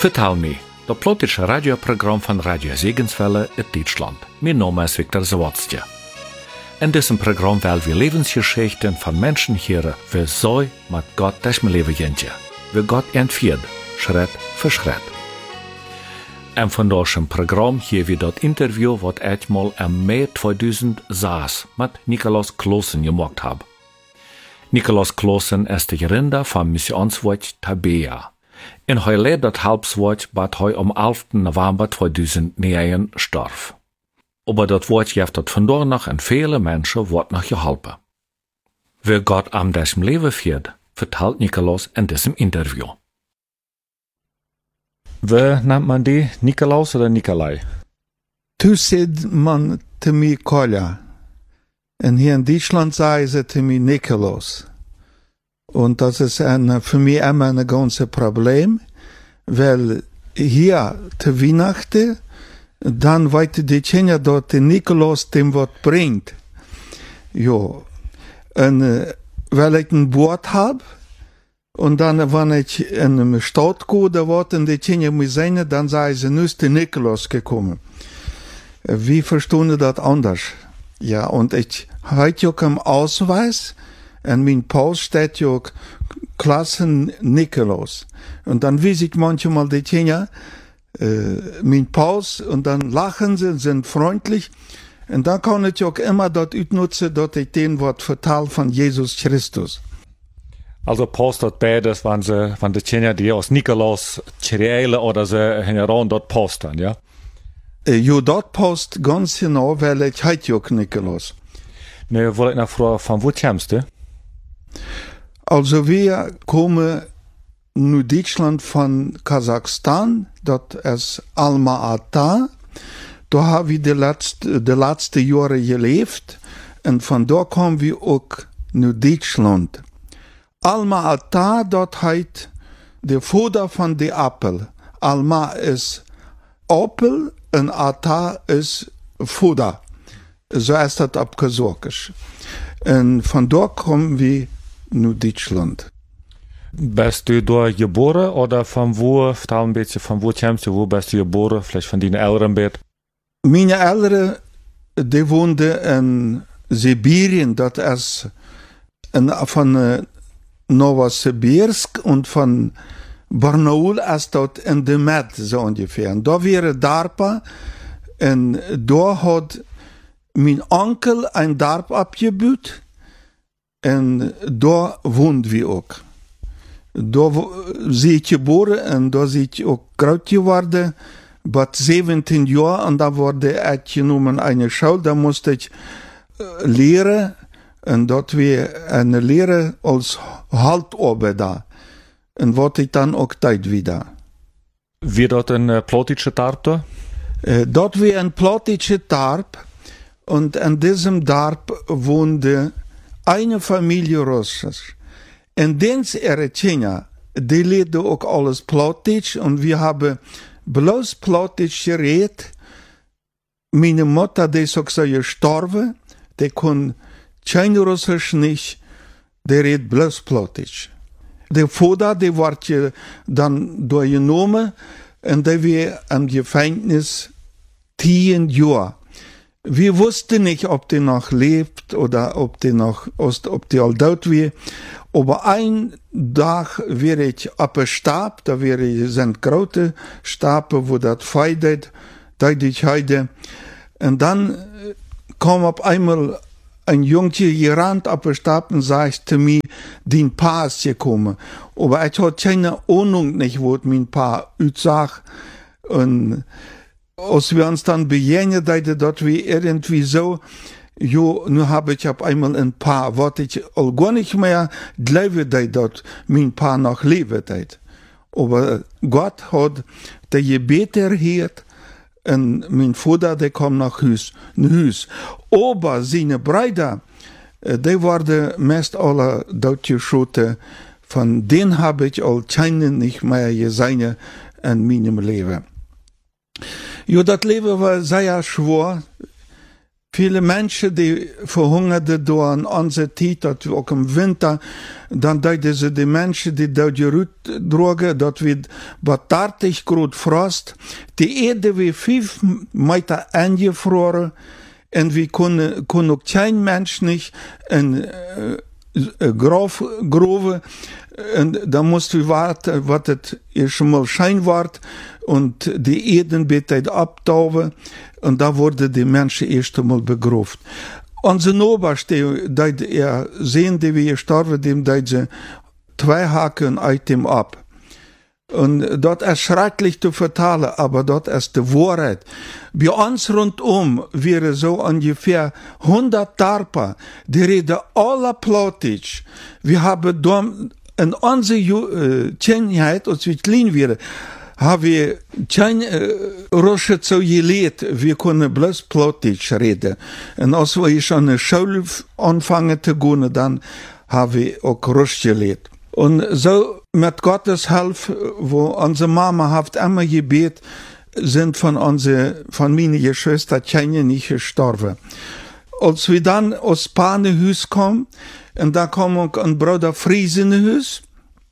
Vertel me, dat plotische radioprogram van Radio Segenswelle in Deutschland. Mein Name ist Viktor Zawadzki. In diesem Programm werden wir Lebensgeschichten von Menschen hören, wie sie mit Gott durch mein Leben gehen, wie Gott entführt, Schritt für Schritt. Und von diesem Programm hier wir das Interview, was ich mal im Mai 2006 mit Nikolaus Klossen gemacht habe. Nikolaus Klossen ist der Gründer vom Missionswort Tabea. In heute dat Halbswort bat hij am 11. November 2009 starf. Aber dat Wort heeft dat vandaag nog en vele mensen wordt nog geholpen. Wie Gott am diesem Leben führt, vertelt Nikolaus in diesem Interview. Wie nennt man die? Nikolaus oder Nikolai? Tu sagt man zu mir Kolja. Und hier in Deutschland sagen sie zu mir Nikolaus. Und das ist für mich immer ein ganzes Problem, weil hier zu Weihnachten, dann weiß die Kinder dort den Nikolaus dem was bringt. Jo. Und weil ich ein Boot habe, und dann, wenn ich in eine Stadt gehe, da warten die Kinder mir sehen, dann sagen sie, nun ist der Nikolaus gekommen. Wie verstehen das anders? Ja, und ich heute auch im Ausweis, und mein Paus steht ja auch Klassen Nikolaus. Und dann weiß ich manchmal die Kinder, mein Paus, und dann lachen sie, sind freundlich. Und dann kann ich auch immer dort utnutzen, dass ich denen was vertel von Jesus Christus. Also Paus dort beides, wenn die Kinder, die aus Nikolaus Cereale oder so heran dort posten, ja? Jo, dort post ganz genau, weil ich heute auch Nikolaus. Ne, wollte ich noch fragen, von wo kommst du? Also wir kommen in Deutschland von Kasachstan, das ist Alma-Ata. Da haben wir die letzten Jahre gelebt und von da kommen wir auch in Deutschland. Alma-Ata, dort heißt der Futter von der Apfel. Alma ist Apfel und Ata ist Futter. So ist das ab Kasachisch. Und von da kommen wir in Deutschland. Bist du da geboren oder von wo, vertel ein bisschen, von wo kommst du, wo bist du geboren, vielleicht von deinen Eltern ein Meine Eltern, die woonden in Sibirien, das ist von Novosibirsk und von Barnaul ist dort in der Mitte, so ungefähr. Und da wäre DARPA, und da hat mein Onkel ein Dorf abgebaut, und da wohnen wir auch. Da bin ich geboren und da bin ich auch groß geworden, bei 17 Jahren, und da wurde ich genommen eine Schule, da musste ich lehren, und dort war eine Lehre als Haltarbeiter. Und wollte ich dann auch dort wieder. Wie dort ein plotischer Dorf da? Dort war ein plotischer Dorf, und in diesem Dorf wohnte eine Familie Russisch. Und dens ihre Kinder, die lehrten auch alles Plotisch, und wir haben bloß Plotisch geredet. Meine Mutter, die ist auch so gestorben, die kann kein Russisch nicht, die redet bloß Plotisch. Der Vater, der wurde dann durchgenommen, und der war im Gefängnis 10 Jahre. Wir wussten nicht, ob der noch lebt oder ob der all tot war. Aber ein Tag wäre ich auf dem Stab, da sind große Stabe, wo das feidet, da ich heute. Und dann kam auf einmal ein Jungchen gerannt auf den Stab und sagte mir, dein Pa ist gekommen. Aber ich hatte keine Ahnung nicht, wo mein Pa aussah. Und als wir uns dann begegnet, dass wir irgendwie so, jo, nu habe ich auf einmal ein Pa, was ich auch gar nicht mehr glaube, dass mein Pa noch lebt. Aber Gott hat die Gebete erhört, und mein Vater, der kam nach Hus. Aber seine Brüder, die waren meist alle totgeschossen. Von denen habe ich all keine nicht mehr gesehen in meinem Leben. Ja, das Leben war sehr schwer. Viele Menschen, die verhungerten door in onze tijd, dat we ook im Winter, dan deden ze die Menschen, die dort gerut drogen, dat we wat 30 Grad Frost, die Erde wie 5 Meter eingefroren, und wir kon ook kein Mensch nicht in Graf groven, und da mussten wir warten, wat het schon mal schein ward, und die Erden bitte abtauben, und da wurde die Menschen erst einmal begraven. Onze Oberste, die er sehen, die wir gestorben, dem die sie 2 Haken uit dem ab. Und dort ist schrecklich zu vertalen, aber dort ist die Wahrheit. Bei uns rundum wäre so ungefähr 100 Tarper, die reden alle Plattdeutsch. Wir haben da in unserer Kindheit, als wir klein waren, haben wir kein Russisch so gelehrt, wir können bloß Plattdeutsch reden. Und als wir schon eine Schule anfangen zu gehen, dann haben wir auch Russisch gelehrt. Und so mit Gottes Hilfe, wo unsere Mama hat immer gebet, sind von meinen Geschwistern keine nicht gestorben. Als wir dann aus Panehus kommen, und da kam auch ein Bruder Friesenhus,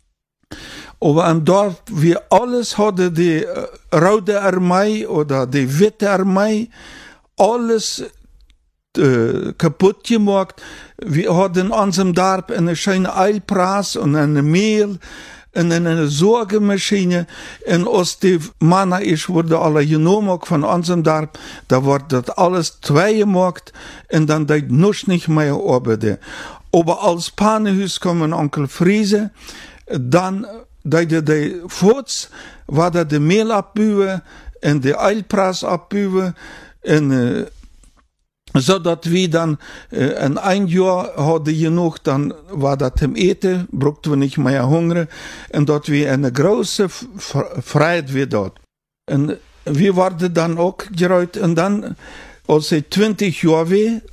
aber dort, wir alles hatten, die Rote Armee oder die Witte Armee, alles kaputt gemacht. Wir hatten in unserem Dorf eine schöne Eilpraß und eine Mehl und eine Sorgemaschine. Und als die Männer wurde alle genommen von unserem Dorf, da wurde das alles 2 gemacht und dann deit noch nicht mehr arbeiten. Aber als Panehus kommen Onkel Friese, dann deed die Fuß, war da die Mehl abbühen und die Eilpraß abbühen und zodat wir dann in ein Jahr hadden genug, dann war das zum Eten, brauchten wir nicht mehr Hunger, und dort wir eine große Freiheit wie dort. Und wir waren dann auch gereut, und dann, als ich 20 Jahre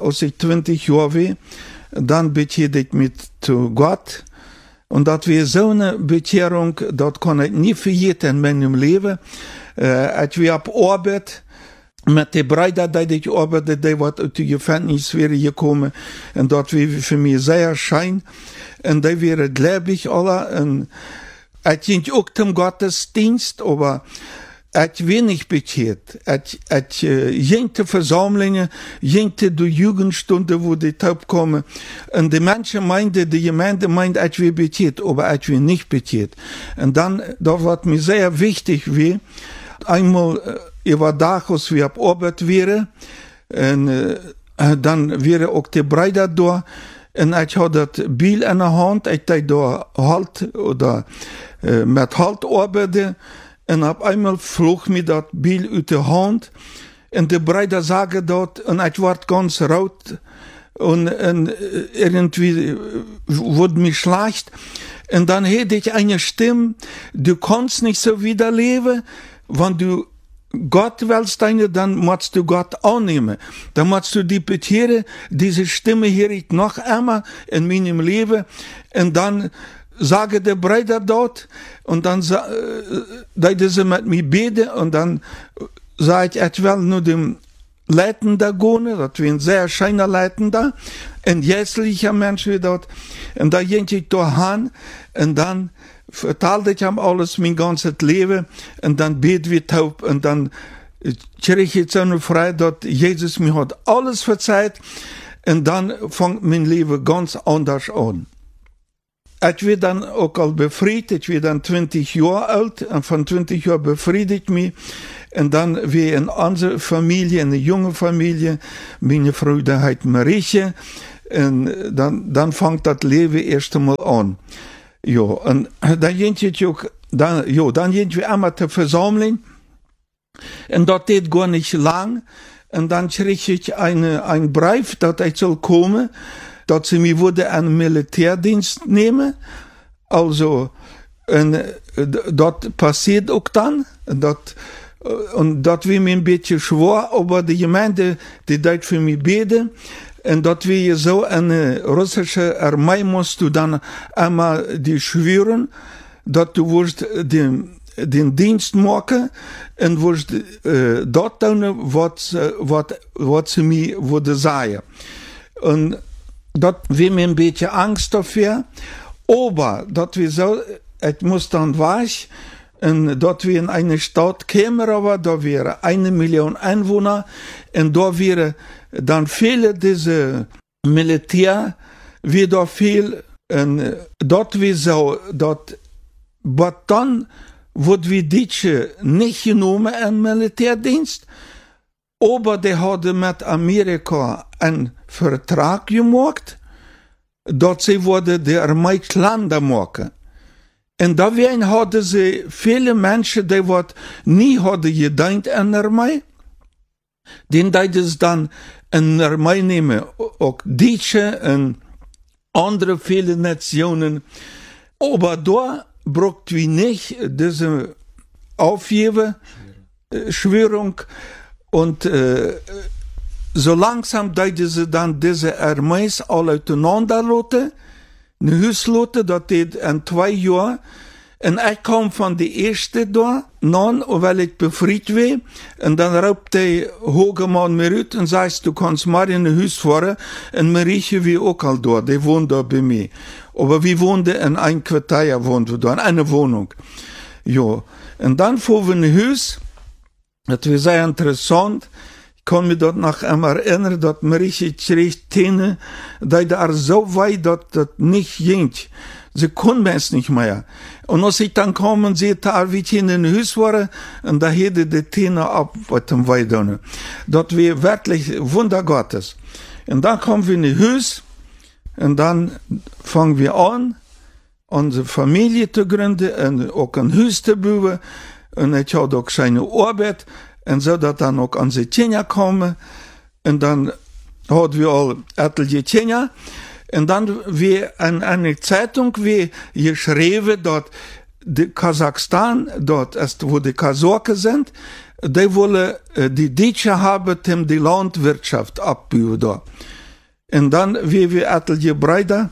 war, dann bekehrte ich mich zu Gott, und das war so eine Bekehrung, das kann ich nie vergessen in meinem Leben. Als wir auf Arbeit, met de Brüder, die ich arbeite, die wat uit de Gefängnis wäre gekommen, und dort wäre für mich sehr schein, und die wäre gläubig alle, und ich ging auch zum Gottesdienst, aber ich wenig bekehrt. Ich ging zu Versammlungen, ging zu der Jugendstunde, wo die Taub kommen, und die Menschen meinten, die Gemeinde meint, ich wäre bekehrt, aber ich wäre nicht bekehrt. Und dann, da war mir sehr wichtig, wie einmal, ich war da, als wir auf Arbeit wären, und dann wäre auch die Brüder da, und ich hatte das Biel in der Hand, ich hatte da Halt, oder mit Halt arbeiten, und auf einmal flog mir das Biel aus der Hand, und die Brüder sagen dort, und ich war ganz rot, und irgendwie wurde mir schlecht, und dann hätte ich eine Stimme, du kannst nicht so wieder leben, wenn du Gott willst, dann musst du Gott annehmen. Dann musst du die bekehren, diese Stimme höre ich noch einmal in meinem Leben. Und dann sagen die Brüder dort, und dann deuten sie mit mir beten, und dann sage ich will nur dem Leitender gehen, das war ein sehr schöner Leitender, ein jährlicher Mensch wie dort. Und da ging ich da hin, und dann vertelde ich ihm alles, mein ganzes Leben, und dann beten wir taub, und dann krieg ich so eine Freiheit, dass Jesus mir hat alles verzeiht, und dann fängt mein Leben ganz anders an. Ich werde dann auch al befreit, ich werde dann 20 Jahre alt, und von 20 Jahren befriedigt mich, und dann wir in unserer Familie, eine junge Familie, meine Frau, die heißt Marieche, und dann fängt das Leben erst einmal an. Ja, und dann ging wir einmal zur Versammlung, und das geht gar nicht lang, und dann krieg ich ein Brief, dass ich soll kommen, dass sie mich würde einen Militärdienst nehmen, also, und das passiert auch dann, und das war mir ein bisschen schwer, aber die Gemeinde, die dort für mich beten, und dat wir so eine russische Armee musst du dann einmal die schwören, dass du wirst den Dienst maken en wo ich dort doen wat ze mir würde sagen. Und dort wir mir ein bisschen Angst dafür, aber dort wir so, es muss dann weich, und dort wir in eine Stadt kämen, aber da wäre 1 Million Einwohner und da wäre dann viele diese Militär, wie da viel, und dort wir so, dort, aber dann wird wie Deutsche nicht genommen an Militärdienst, aber die haben mit Amerika einen Vertrag gemacht, dort sie wurde die Armee Länder machen. Und da hadden sie viele Menschen, die wat nie hadden gedacht an der Armee, den es dann an der Armee nehmen, auch Deutsche und andere viele Nationen. Aber da braucht wir nicht diese Schwörung und so langsam sie dann diese Armees alle auseinander lassen, een huis laten, dat deed in 2 jaar. En ik kwam van de eerste daar, weil ik bevrijd was. En dan roept de hoge man mir uit en zei, du kannst maar in een huis varen. En Marietje wie ook al daar, die woont daar bij mij. Aber wir woonden in een kwartier, woonden we daar, in eine Wohnung. Ja, en dan voor we een huis, dat was sehr interessant. Ich kann mich dort noch einmal erinnern, dass Marietje kreeg Täne, die da so weit, dass das nicht ging. Sie konnten es nicht mehr. Und als ich dann kam und sehte, wie ich in den Haus war, und da hätte die Täne ab, was dem Weidone. Das war wirklich Wunder Gottes. Und dann kommen wir in das Haus, und dann fangen wir an, unsere Familie zu gründen, und auch ein Haus zu bauen, und ich hatte auch seine Arbeit, en zo dat dan ook aan de Kenia komen. En dan hadden we al etliche Kenia. En dan weer in eine Zeitung weer geschreven dat de Kasachstan, dort ist, wo die Kasachen sind, die wollen die Deutsche haben, um die Landwirtschaft abbauen da. En dan weer we etliche Brüder,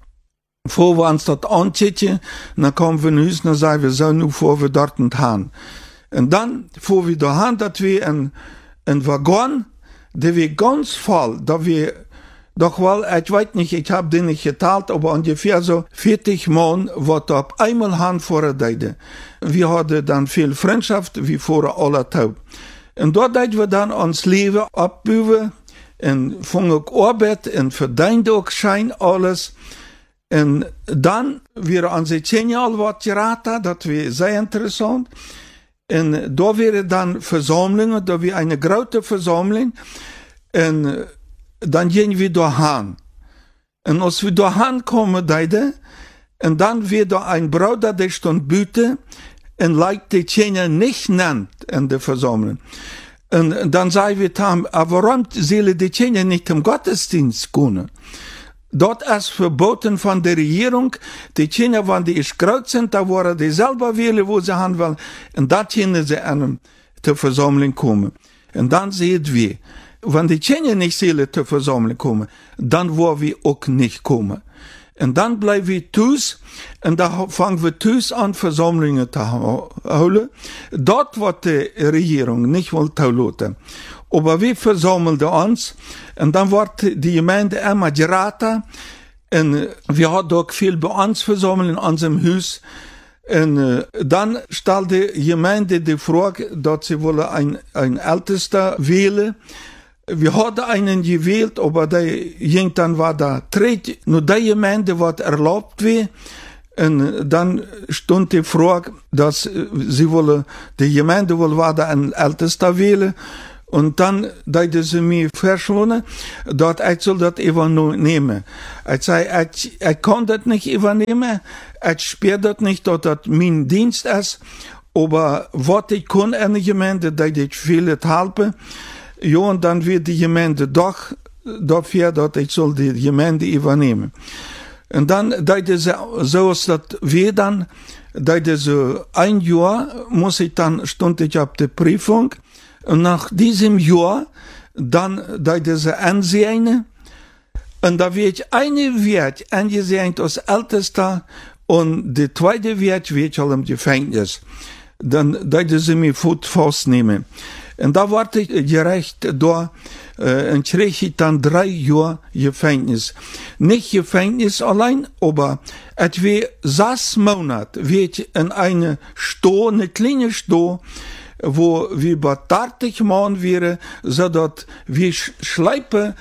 voor we ons dat aanzetten, dan komen we naar huis en zeggen we zo nu voor we dort gaan. Und dann fuhr wir dahin, dass wir ein Waggon, der wir ganz voll, da wir, doch weil, ich weiß nicht, ich habe den nicht geteilt, aber ungefähr so 40 Mann, was da auf einmal Hand vorher. Wir hatten dann viel Freundschaft, wie vorher alle taub. Und dort wir dann uns Leben abbauen, und fang auch Arbeit, und verdient auch Schein, alles. Und dann, wir an sich 10 Jahre was geraten, das war sehr interessant. En da wäre dann Versammlungen, da wäre eine große Versammlung, und dann gehen wir da hin. Und als wir da hinkommen, und dann wird da ein Bruder, der stand büte, und leicht die Tjener nicht nennt in der Versammlung. Und dann sagen wir dann, aber warum sollen die Tjener nicht im Gottesdienst kommen? Dort ist verboten von der Regierung, die Kinder, wenn die groß sind, da wollen die selber wählen, wo sie haben wollen, und da können sie an der Versammlung kommen. Und dann sehen wir, wenn die Kinder nicht zur Versammlung kommen, dann wollen wir auch nicht kommen. Und dann bleiben wir Tues, und da fangen wir Tues an, Versammlungen zu holen. Dort wird die Regierung nicht wollen. Aber wir versammelten uns, und dann wurde die Gemeinde immer geraten, und wir hatten auch viel bei uns versammelt in unserem Haus. Und dann stellte die Gemeinde die Frage, dass sie wohl ein Ältester wählen. Wir hatten einen gewählt, aber der ging dann war da dritt. Nur die Gemeinde, was erlaubt war. Und dann stund die Frage, dass sie wohl, die Gemeinde wohl war da ein Ältester wählen. Und dann deuten sie mir verschlonen, dass ich soll das übernehmen. Ich sage, ich kann das nicht übernehmen, ich spüre das nicht, dass das mein Dienst ist, aber was ich kann in der Gemeinde, dass ich viele helfen. Ja, und dann wird die Gemeinde doch dafür, dass ich soll die Gemeinde übernehmen. Und dann deuten sie, so ist das wir dann, deuten sie 1 Jahr, stund ich auf der Prüfung. Und nach diesem Jahr, dann deuten sie ansehen, und da wird eine Wert angesehen als Ältester, und die zweite Wert wird schon im Gefängnis. dann deden sie mich voet vastnemen. En da word ik gerecht door en kreeg ik dan 3 jaar Gefängnis. Nicht Gefängnis allein, aber es war 6 Monate, weet je, in eine Sto, eine kleine Sto, wo wir bei 30 Mann wären, zodat wir schleipen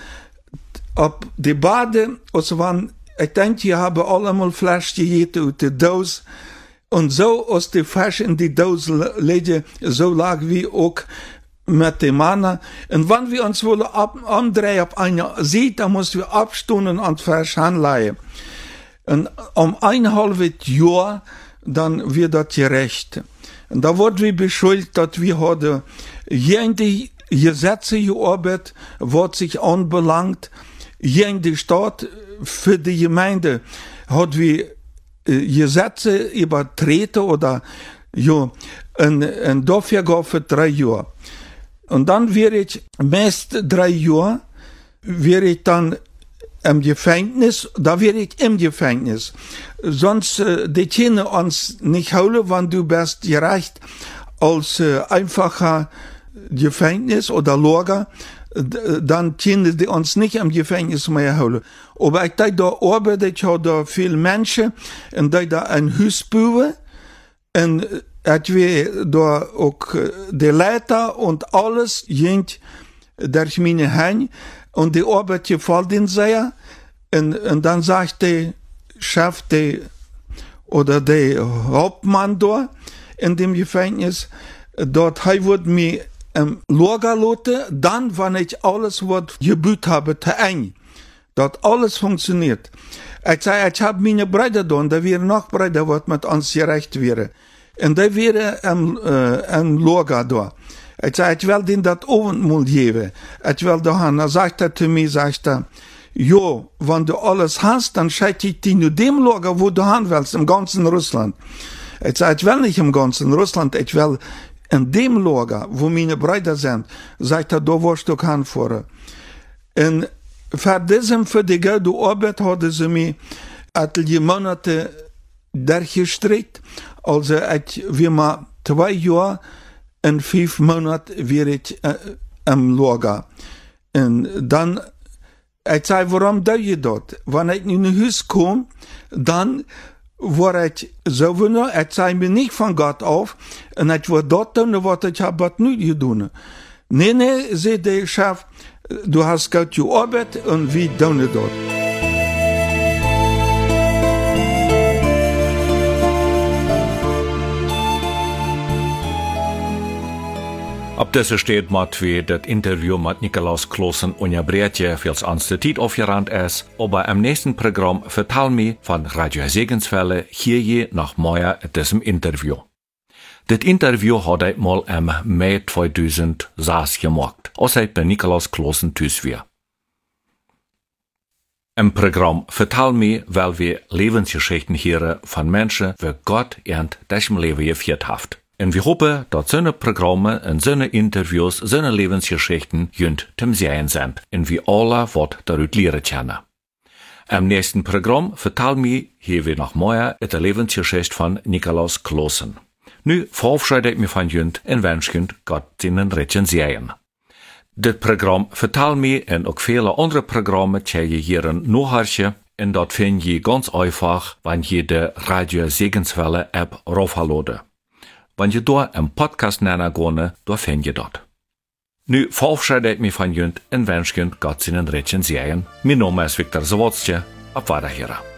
op de Bade, als wann, ich denke, die haben allemaal Fleisch gegeten uit de doos. Und so, als die Fleisch in die Doos legen, so lag wie auch mit dem Mann. Und wenn wir uns wollen umdrehen auf eine Seite, dann müssen wir abstunden und Fleisch anleihen. Und 1,5 Jahr, dann wird das gerecht. Und da wurden wir beschuldigt, dass wir heute jede Gesetze gearbeitet, was sich anbelangt, jede Stadt für die Gemeinde hat wir Gesetze übertreten oder ja, und dafür gab es 3 Jahre. Und dann wäre ich meist 3 Jahre, wäre ich dann im Gefängnis, da wäre ich im Gefängnis. Sonst, die können uns nicht holen, wenn du bist gerecht als einfacher Gefängnis oder Lager, dann können die uns nicht im Gefängnis mehr holen. Aber ich da arbeite, ich habe da viele Menschen, und da ein Haus bauen, und ich will da auch die Leiter und alles ging durch meine Hände, und die Arbeit gefällt ihnen sehr, und dann sagt der Chef, oder der Hauptmann da in dem Gefängnis, dort wird mir Lager lassen, dann, wenn ich alles, was gebüht habe, zu ein. Dat alles funktioniert. Ich sage, ich habe meine Brüder da, und da wären noch Brüder, was mit uns gerecht wäre. Und da wäre ein Lager da. Ich sage, ich will denen das Abendmahl geben. Ich will da haben. Dann sagt er zu mir, jo, wenn du alles hast, dann schicke ich dich nur dem Lager, wo du haben willst, im ganzen Russland. Ich sage, ich will nicht im ganzen Russland, ich will in dem Lager, wo meine Brüder sind, sagt er, da wirst du hinfahren. Und für die gute Arbeit hatten sie mich etliche Monate durchgestrickt. Also, wie mal 2 Jahre und 5 Monate wäre ich im Lager. Und dann, ich sage, warum tue ich das? Wenn ich in ein Haus komme, dann war ich so, ich zeige mir nicht von Gott auf, und ich war dort tun, was ich habe nicht getan. Nee, sagt der Chef, du hast gut gearbeitet und wir tun das. Ab deze steht mat wie das Interview mit Nikolaus Klossen unterbrechen, fürs anste Zeit aufgerannt ist, aber im nächsten Programm vertal mir von Radio Segenswelle hier je nach Meier diesem Interview. Das Interview hat ich mal im Mai 2006 gemacht, als ich bei Nikolaus Klossen tüs war. Im Programm vertal mir, weil wir Lebensgeschichten hören von Menschen, die Gott ernt durch im Leben geführt hat. Und wir hoffen, dass seine Programme und seine Interviews, seine Lebensgeschichten jünd zum Sehen sind und wir alle was darüber lernen können. Im nächsten Programm vertellen wir hier wie noch mehr die Lebensgeschichte von Nikolaus Klossen. Nu verabschiede ich mich von jünd und wünsche jünd Gott seinen Rechten sehen. Das Programm vertellen wir und auch viele andere Programme, die ihr hier nachhören, und dort findet ihr ganz einfach, wenn ihr die Radio Segenswelle App raufladen. Wenn ihr da im Podcast nennen da findet ihr dort. Nu verabschiede ich mich von jünd und wünsche jünd Gott seinen Rechten sehen. Mein Name ist Viktor Zawadzki. Auf Wiederhören.